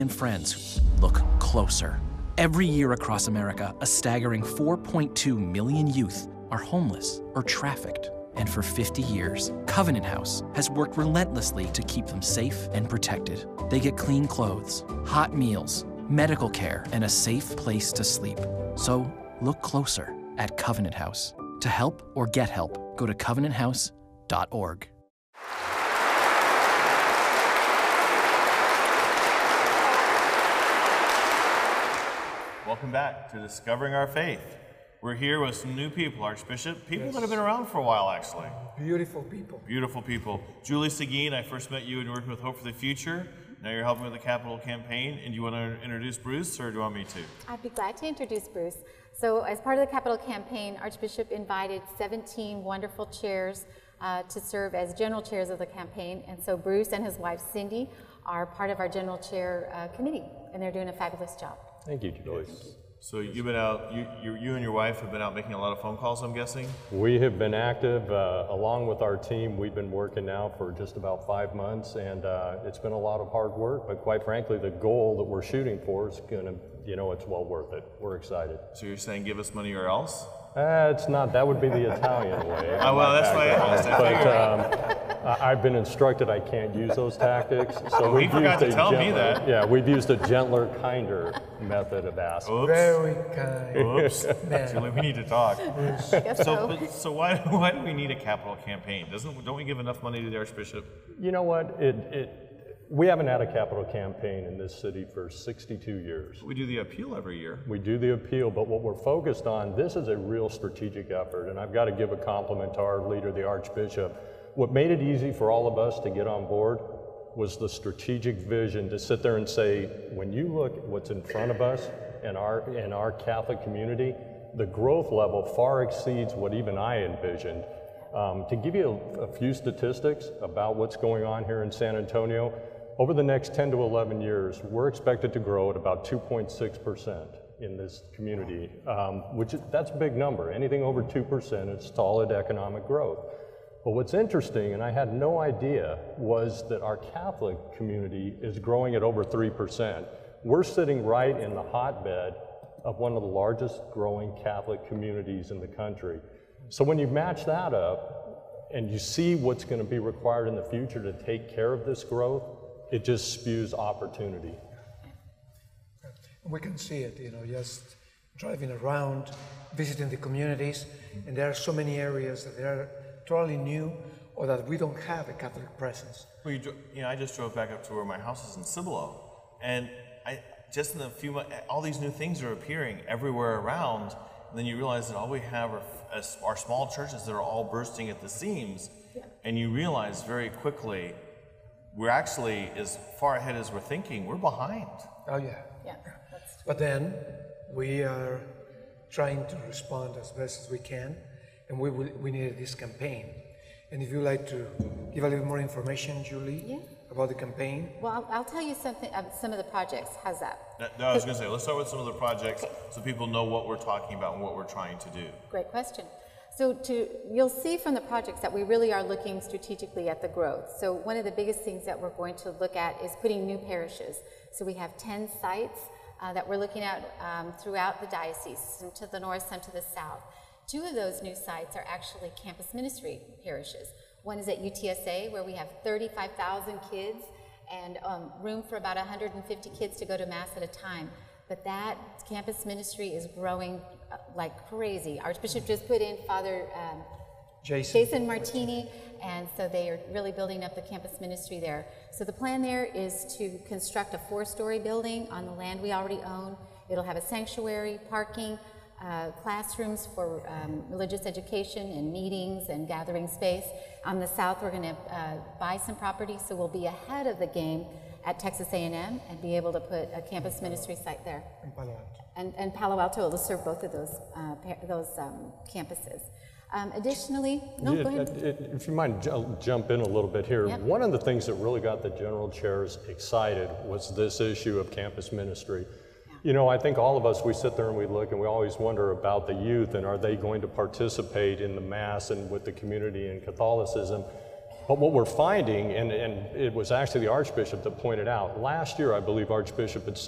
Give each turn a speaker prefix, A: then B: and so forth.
A: and friends, look closer. Every year across America, a staggering 4.2 million youth are homeless or trafficked. And for 50 years, Covenant House has worked relentlessly to keep them safe and protected. They get clean clothes, hot meals, medical care, and a safe place to sleep. So look closer at Covenant House. To help or get help, go to covenanthouse.org.
B: Welcome back to Discovering Our Faith. We're here with some new people, Archbishop, people that have been around for a while, actually.
C: Beautiful people.
B: Beautiful people. Julie Seguin, I first met you and working with Hope for the Future. Now you're helping with the Capital Campaign. And do you want to introduce Bruce, or do you want me to?
D: I'd be glad to introduce Bruce. So as part of the Capital Campaign, Archbishop invited 17 wonderful chairs to serve as general chairs of the campaign. And so Bruce and his wife, Cindy, are part of our general chair committee, and they're doing a fabulous job.
E: Thank you, Joyce.
B: So you've been out, you and your wife have been out making a lot of phone calls, I'm guessing?
E: We have been active, along with our team. We've been working now for just about 5 months, and it's been a lot of hard work, but quite frankly, the goal that we're shooting for is gonna, it's well worth it. We're excited.
B: So you're saying give us money or else?
E: It's not, that would be the Italian way.
B: Oh, well, that's why I asked.
E: But I've been instructed I can't use those tactics. So
B: he forgot to tell me that.
E: Yeah, we've used a gentler, kinder method of asking.
B: Oops.
C: Very kind.
B: Oops. Julie, we need to talk.
D: I guess
B: So why do we need a capital campaign? Don't we give enough money to the Archbishop?
E: You know what? We haven't had a capital campaign in this city for 62 years.
B: We do the appeal every year.
E: We do the appeal, but what we're focused on, this is a real strategic effort, and I've got to give a compliment to our leader, the Archbishop. What made it easy for all of us to get on board was the strategic vision to sit there and say, when you look at what's in front of us in our Catholic community, the growth level far exceeds what even I envisioned. To give you a few statistics about what's going on here in San Antonio, over the next 10 to 11 years, we're expected to grow at about 2.6% in this community, that's a big number. Anything over 2% is solid economic growth. But what's interesting, and I had no idea, was that our Catholic community is growing at over 3%. We're sitting right in the hotbed of one of the largest growing Catholic communities in the country. So when you match that up and you see what's going to be required in the future to take care of this growth, it just spews opportunity.
C: We can see it, just driving around, visiting the communities, and there are so many areas that are totally new or that we don't have a Catholic presence.
B: Well, I just drove back up to where my house is in Cibolo, and just in a few months, all these new things are appearing everywhere around, and then you realize that all we have are small churches that are all bursting at the seams, and you realize very quickly we're actually as far ahead as we're thinking. We're behind.
C: Oh, yeah.
D: Yeah, that's true.
C: But then we are trying to respond as best as we can, and we needed this campaign. And if you'd like to give a little more information, Julie, about the campaign.
D: Well, I'll tell you something, some of the projects. How's that?
B: No, I was going to say, let's start with some of the projects so people know what we're talking about and what we're trying to do.
D: Great question. So you'll see from the projects that we really are looking strategically at the growth. So one of the biggest things that we're going to look at is putting new parishes. So we have 10 sites that we're looking at throughout the diocese, some to the north, some to the south. 2 of those new sites are actually campus ministry parishes. One is at UTSA, where we have 35,000 kids and room for about 150 kids to go to Mass at a time. But that campus ministry is growing like crazy. Archbishop just put in Father Jason Martini, and so they are really building up the campus ministry there. So the plan there is to construct a 4-story building on the land we already own. It'll have a sanctuary, parking, classrooms for religious education and meetings and gathering space. On the south, we're going to buy some property, so we'll be ahead of the game at Texas A&M and be able to put a campus ministry site there.
C: In Palo Alto.
D: And Palo Alto will serve both of those campuses. Additionally, go ahead.
E: If you mind jump in a little bit here.
D: Yep.
E: One of the things that really got the general chairs excited was this issue of campus ministry. I think all of us, we sit there and we look and we always wonder about the youth and are they going to participate in the Mass and with the community and Catholicism. But what we're finding, and it was actually the Archbishop that pointed out, last year I believe Archbishop had